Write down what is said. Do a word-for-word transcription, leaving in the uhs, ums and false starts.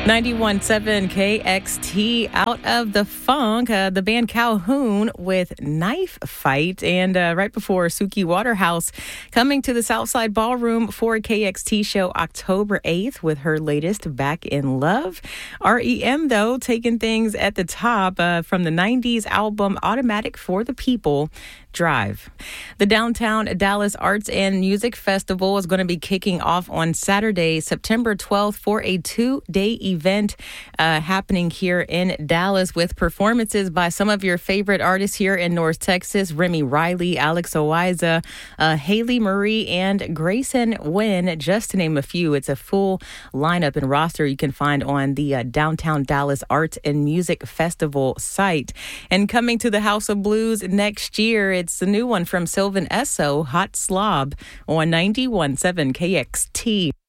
ninety-one point seven K X T out of the funk, uh, the band Calhoun with Knife Fight. And uh, right before Suki Waterhouse coming to the Southside Ballroom for a K X T show October eighth with her latest Back in Love. R E M, though, taking things at the top uh, from the nineties album Automatic for the People. Drive. The Downtown Dallas Arts and Music Festival is going to be kicking off on Saturday, September twelfth for a two-day event uh, happening here in Dallas with performances by some of your favorite artists here in North Texas, Remy Riley, Alex Oiza, uh, Haley Marie, and Grayson Wynn, just to name a few. It's a full lineup and roster you can find on the uh, Downtown Dallas Arts and Music Festival site. And coming to the House of Blues next year, it's the new one from Sylvan Esso, Hot Slob, on ninety-one point seven K X T.